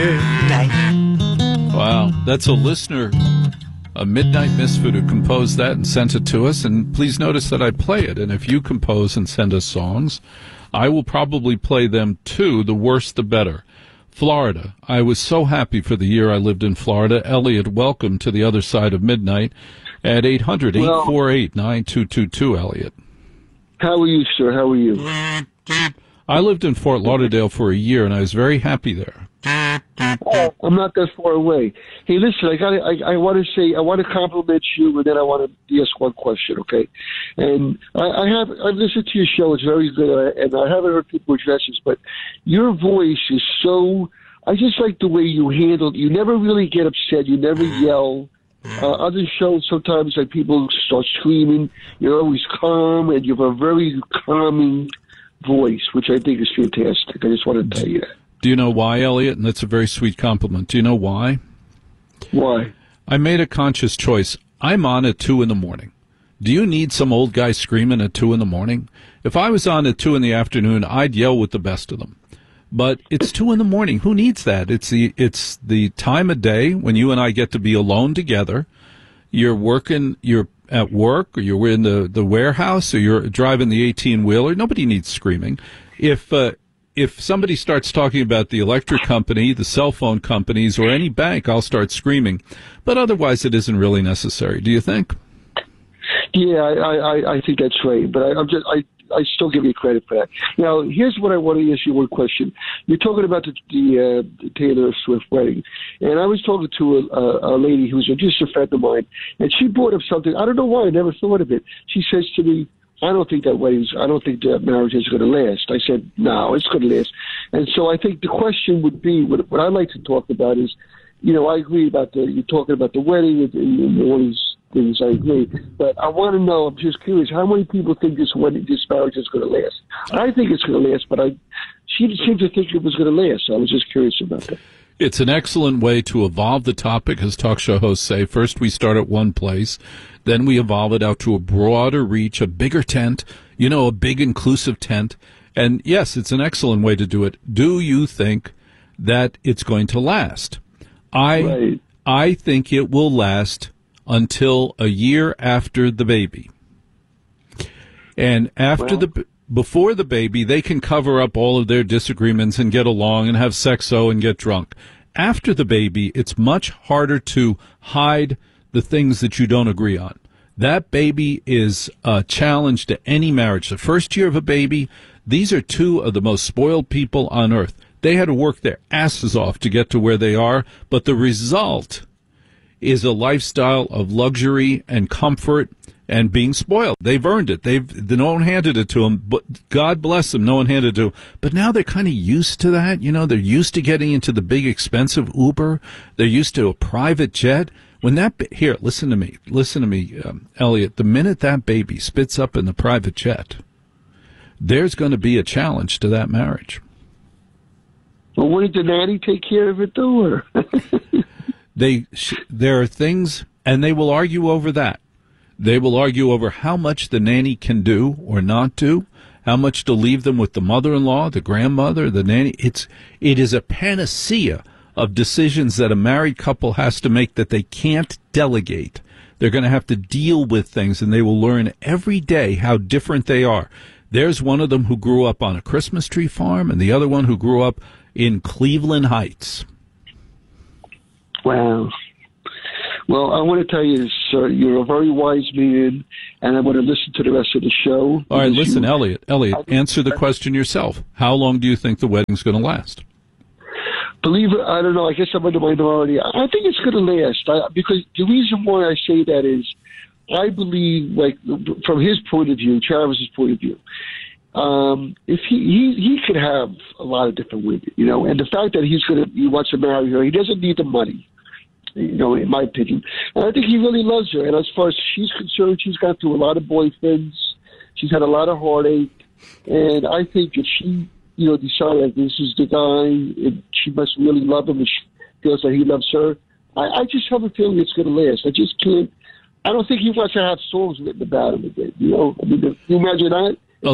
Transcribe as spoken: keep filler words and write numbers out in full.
Wow, that's a listener, a Midnight Misfit, who composed that and sent it to us. And please notice that I play it. And if you compose and send us songs, I will probably play them too. The worse, the better. Florida. I was so happy for the year I lived in Florida. Elliot, welcome to the other side of midnight at eight hundred, eight four eight, nine two two two, Elliot. How are you, sir? How are you? I lived in Fort Lauderdale for a year, and I was very happy there. Oh, I'm not that far away. Hey, listen, I got I, I want to say I want to compliment you, and then I want to ask one question, okay? And I, I have I've listened to your show; it's very good, and I haven't heard people address this, but your voice is so. I just like the way you handle. You never really get upset. You never yell. Uh, other shows sometimes like people start screaming. You're always calm, and you have a very calming voice, which I think is fantastic. I just want to tell you that. Do you know why, Elliot? And that's a very sweet compliment. Do you know why? Why? I made a conscious choice. I'm on at two in the morning. Do you need some old guy screaming at two in the morning? If I was on at two in the afternoon, I'd yell with the best of them. But it's two in the morning. Who needs that? It's the it's the time of day when you and I get to be alone together. You're working. You're at work, or you're in the, the warehouse, or you're driving the eighteen-wheeler. Nobody needs screaming. If uh, if somebody starts talking about the electric company, the cell phone companies, or any bank, I'll start screaming. But otherwise, it isn't really necessary. Do you think? Yeah, I, I, I think that's right. But I, I'm just I, I still give you credit for that. Now, here's what I want to ask you one question. You're talking about the, the, uh, the Taylor Swift wedding, and I was talking to a, a, a lady who's a, just a friend of mine, and she brought up something. I don't know why. I never thought of it. She says to me, I don't think that wedding's, I don't think that marriage is going to last. I said, no, it's going to last. And so I think the question would be, what, what I'd like to talk about is, you know, I agree about the, you're talking about the wedding and, and all these things, I agree. But I want to know, I'm just curious, how many people think this wedding, this marriage is going to last? I think it's going to last, but I, she seemed to think it was going to last. So I was just curious about that. It's an excellent way to evolve the topic, as talk show hosts say. First, we start at one place. Then we evolve it out to a broader reach, a bigger tent, you know, a big inclusive tent. And yes, it's an excellent way to do it. Do you think that it's going to last? I Right. I think it will last until a year after the baby. And after Well- the before the baby, they can cover up all of their disagreements and get along and have sexo and get drunk. After the baby, it's much harder to hide the things that you don't agree on. That baby is a challenge to any marriage. The first year of a baby, these are two of the most spoiled people on earth. They had to work their asses off to get to where they are, but the result is a lifestyle of luxury and comfort and being spoiled. They've earned it. They've no one handed it to them, but God bless them, no one handed it to them. But now they're kind of used to that. You know, they're used to getting into the big expensive Uber. They're used to a private jet. When that ba- here, listen to me, listen to me, um, Elliot. The minute that baby spits up in the private jet, there's going to be a challenge to that marriage. Well, wouldn't the nanny take care of it, though? Or? They, sh- there are things, and they will argue over that. They will argue over how much the nanny can do or not do, how much to leave them with the mother-in-law, the grandmother, the nanny. It's, it is a panacea of decisions that a married couple has to make that they can't delegate. They're going to have to deal with things, and they will learn every day how different they are. There's one of them who grew up on a Christmas tree farm, and the other one who grew up in Cleveland Heights. Wow. Well, I want to tell you, sir, you're a very wise man, and I want to listen to the rest of the show. All right, listen, you, Elliot, Elliot, answer the question yourself. How long do you think the wedding's going to last? Believe it, I don't know. I guess I'm in the minority. I think it's going to last I, because the reason why I say that is I believe, like, from his point of view, Travis's point of view, um, if he, he he could have a lot of different women, you know, and the fact that he's going to he wants to marry her, he doesn't need the money, you know, in my opinion. And I think he really loves her. And as far as she's concerned, she's gone through a lot of boyfriends. She's had a lot of heartache, and I think if she, you know, decided that this is the guy, and she must really love him, and she feels that he loves her. I, I just have a feeling it's going to last. I just can't. I don't think he wants to have songs written about him again. You know, I mean, can you imagine that?